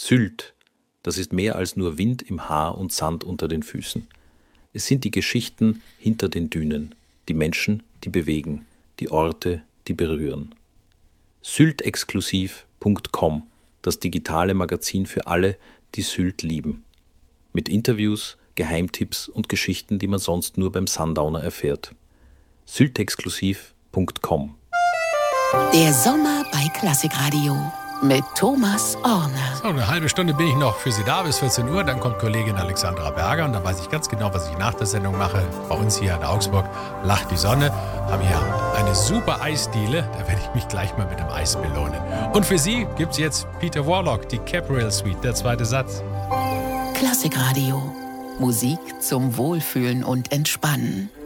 Sylt, das ist mehr als nur Wind im Haar und Sand unter den Füßen. Es sind die Geschichten hinter den Dünen, die Menschen, die bewegen, die Orte, die berühren. Syltexklusiv.com, das digitale Magazin für alle, die Sylt lieben. Mit Interviews, Geheimtipps und Geschichten, die man sonst nur beim Sundowner erfährt. Syltexklusiv.com. Der Sommer bei Klassikradio mit Thomas Orner. So, eine halbe Stunde bin ich noch für Sie da bis 14 Uhr. Dann kommt Kollegin Alexandra Berger und dann weiß ich ganz genau, was ich nach der Sendung mache. Bei uns hier in Augsburg lacht die Sonne. Haben hier eine super Eisdiele. Da werde ich mich gleich mal mit dem Eis belohnen. Und für Sie gibt es jetzt Peter Warlock, die Capriel Suite, der zweite Satz. Klassikradio. Musik zum Wohlfühlen und Entspannen.